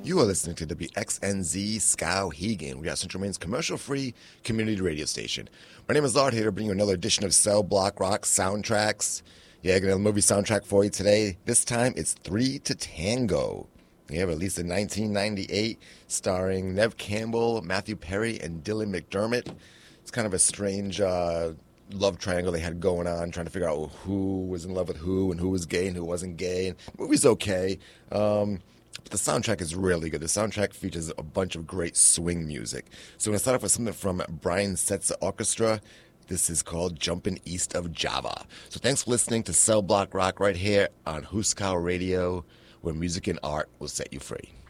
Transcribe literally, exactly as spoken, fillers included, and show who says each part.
Speaker 1: You are listening to W X N Z Skowhegan. We are Central Maine's commercial-free community radio station. My name is Lard here to bring you another edition of Cell Block Rock Soundtracks. Yeah, I got a movie soundtrack for you today. This time, it's Three to Tango. Yeah, released in nineteen ninety-eight, starring Neve Campbell, Matthew Perry, and Dylan McDermott. It's kind of a strange uh, love triangle they had going on, trying to figure out who was in love with who and who was gay and who wasn't gay. And the movie's okay. Um... But the soundtrack is really good. The soundtrack features a bunch of great swing music. So we're going to start off with something from Brian Setzer Orchestra. This is called Jumpin' East of Java. So thanks for listening to Cell Block Rock right here on Huskow Radio, where music and art will set you free.